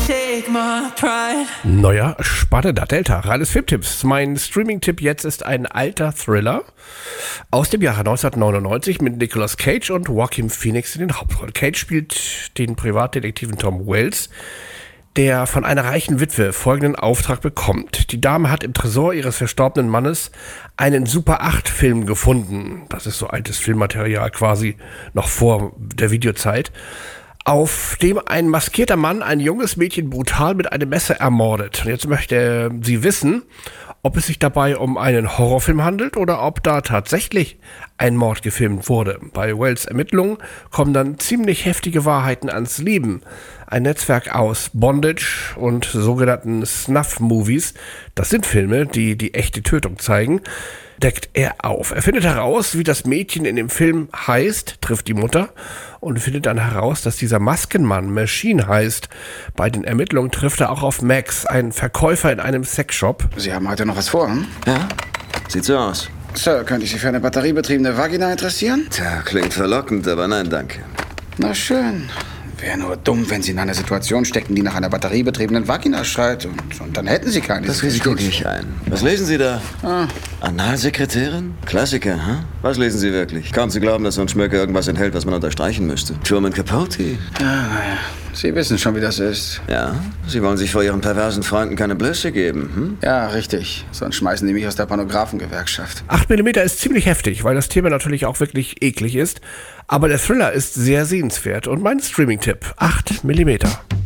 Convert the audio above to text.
Neuer, spannender Delta. Reines Filmtipps. Mein Streaming-Tipp jetzt ist ein alter Thriller aus dem Jahre 1999 mit Nicolas Cage und Joaquin Phoenix in den Hauptrollen. Cage spielt den Privatdetektiven Tom Wells, der von einer reichen Witwe folgenden Auftrag bekommt. Die Dame hat im Tresor ihres verstorbenen Mannes einen Super-8-Film gefunden. Das ist so altes Filmmaterial quasi noch vor der Videozeit, auf dem ein maskierter Mann ein junges Mädchen brutal mit einem Messer ermordet. Und jetzt möchte sie wissen, ob es sich dabei um einen Horrorfilm handelt oder ob da tatsächlich ein Mord gefilmt wurde. Bei Wells Ermittlungen kommen dann ziemlich heftige Wahrheiten ans Lieben. Ein Netzwerk aus Bondage und sogenannten Snuff-Movies, das sind Filme, die die echte Tötung zeigen, deckt er auf. Er findet heraus, wie das Mädchen in dem Film heißt, trifft die Mutter und findet dann heraus, dass dieser Maskenmann Machine heißt. Bei den Ermittlungen trifft er auch auf Max, einen Verkäufer in einem Sexshop. Sie haben heute noch was vor, hm? Ja, sieht so aus. Sir, könnte ich Sie für eine batteriebetriebene Vagina interessieren? Tja, klingt verlockend, aber nein, danke. Na schön. Wäre nur dumm, wenn Sie in einer Situation stecken, die nach einer batteriebetriebenen Vagina schreit. Und dann hätten Sie keine. Das Risiko gehe ich ein. Was lesen Sie da? Analsekretärin? Klassiker, hm? Was lesen Sie wirklich? Kaum zu glauben, dass so ein Schmöcker irgendwas enthält, was man unterstreichen müsste. Truman Capote? Ja, naja. Sie wissen schon, wie das ist. Ja, Sie wollen sich vor Ihren perversen Freunden keine Blöße geben, hm? Ja, richtig. Sonst schmeißen die mich aus der Pornografengewerkschaft. 8mm ist ziemlich heftig, weil das Thema natürlich auch wirklich eklig ist. Aber der Thriller ist sehr sehenswert und mein Streaming-Tipp, 8mm.